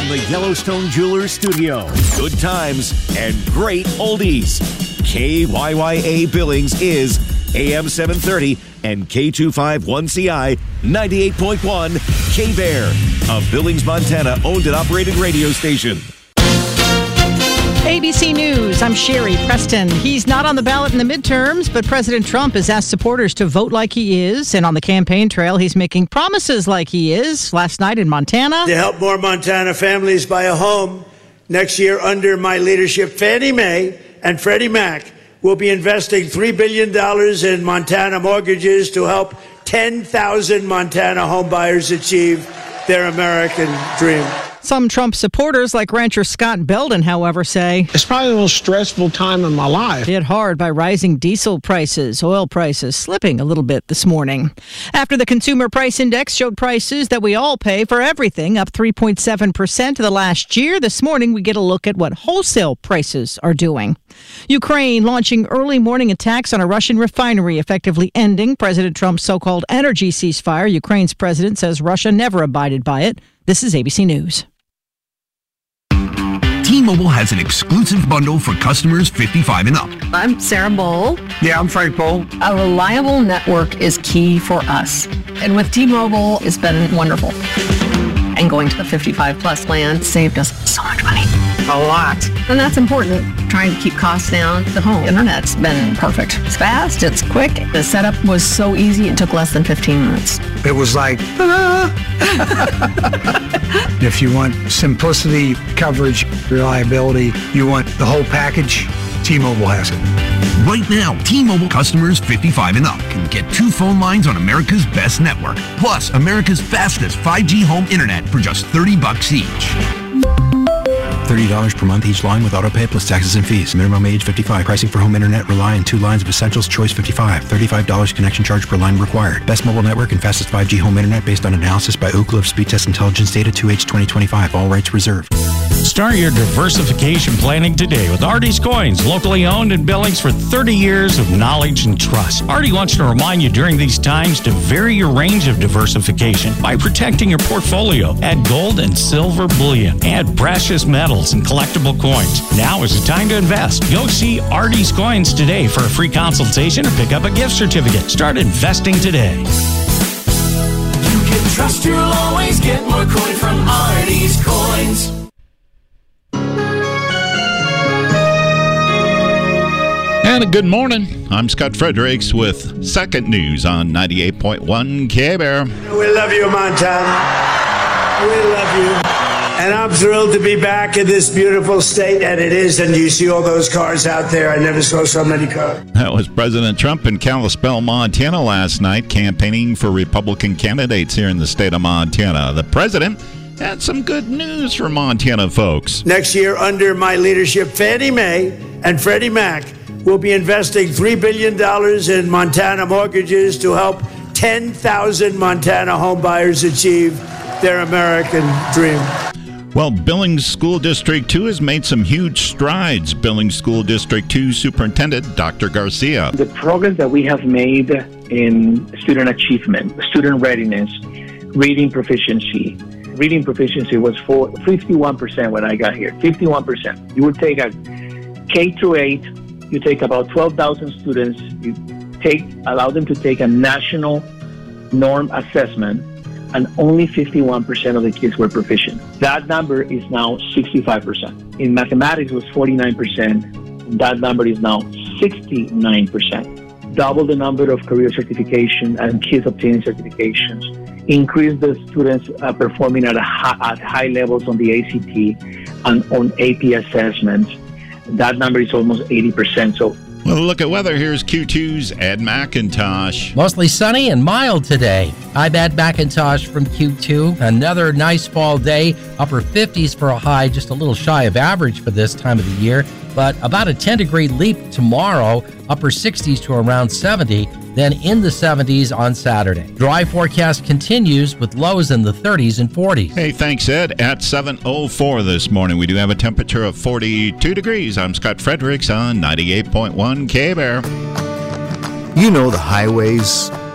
From the Yellowstone Jewelers Studio, good times and great oldies. KYYA Billings is AM 730 and K251CI 98.1 K-Bear, a Billings, Montana owned and operated radio station. ABC News, I'm Sherry Preston. He's not on the ballot in the midterms, but President Trump has asked supporters to vote like he is. And on the campaign trail, he's making promises like he is. Last night in Montana. To help more Montana families buy a home next year under my leadership, Fannie Mae and Freddie Mac will be investing $3 billion in Montana mortgages to help 10,000 Montana homebuyers achieve their American dream. Some Trump supporters, like rancher Scott Belden, however, say it's probably the most stressful time in my life. Hit hard by rising diesel prices, oil prices slipping a little bit this morning. After the Consumer Price Index showed prices that we all pay for everything up 3.7% to the last year, this morning we get a look at what wholesale prices are doing. Ukraine launching early morning attacks on a Russian refinery, effectively ending President Trump's so-called energy ceasefire. Ukraine's president says Russia never abided by it. This is ABC News. T-Mobile has an exclusive bundle for customers 55 and up. I'm Sarah Bowl. Yeah, I'm Frank Bowl. A reliable network is key for us. And with T-Mobile, it's been wonderful. And going to the 55 plus plan saved us so much money. A lot. And that's important. Trying to keep costs down. The home internet's been perfect. It's fast, it's quick. The setup was so easy, it took less than 15 minutes. It was like, if you want simplicity, coverage, reliability, you want the whole package, T-Mobile has it. Right now, T-Mobile customers 55 and up can get 2 phone lines on America's best network, plus America's fastest 5G home internet for just $30 each. $30 per month each line with autopay plus taxes and fees. Minimum age 55. Pricing for home internet rely on 2 lines of Essentials Choice 55. $35 connection charge per line required. Best mobile network and fastest 5G home internet based on analysis by Ookla of Speed Test Intelligence data 2H 2025. All rights reserved. Start your diversification planning today with Artie's Coins, locally owned in Billings for 30 years of knowledge and trust. Artie wants to remind you during these times to vary your range of diversification by protecting your portfolio. Add gold and silver bullion. Add precious metals and collectible coins. Now is the time to invest. Go see Artie's Coins today for a free consultation or pick up a gift certificate. Start investing today. You can trust you'll always get more coin from Artie's Coins. And a good morning. I'm Scott Fredericks with Second News on 98.1 K-Bear. We love you, Montana. We love you. And I'm thrilled to be back in this beautiful state, and it is, and you see all those cars out there. I never saw so many cars. That was President Trump in Kalispell, Montana last night, campaigning for Republican candidates here in the state of Montana. The president had some good news for Montana folks. Next year, under my leadership, Fannie Mae and Freddie Mac will be investing $3 billion in Montana mortgages to help 10,000 Montana homebuyers achieve their American dream. Well, Billings School District 2 has made some huge strides. Billings School District 2 Superintendent Dr. Garcia. The progress that we have made in student achievement, student readiness, reading proficiency. Reading proficiency was for 51% when I got here, 51%. You would take a K through 8, you take about 12,000 students, you allow them to take a national norm assessment, and only 51% of the kids were proficient. That number is now 65%. In mathematics, it was 49%. That number is now 69%. Double the number of career certification and kids obtaining certifications. Increase the students performing at high levels on the ACT and on AP assessments. That number is almost 80%. So, well, look at weather. Here's Q2's Ed McIntosh. Mostly sunny and mild today. I'm Ed McIntosh from Q2. Another nice fall day. Upper 50s for a high, just a little shy of average for this time of the year. But about a 10-degree leap tomorrow. Upper 60s to around 70. Then in the 70s on Saturday. Dry forecast continues with lows in the 30s and 40s. Hey, thanks, Ed. At 7:04 this morning, we do have a temperature of 42 degrees. I'm Scott Fredericks on 98.1 K-Bear. You know the highways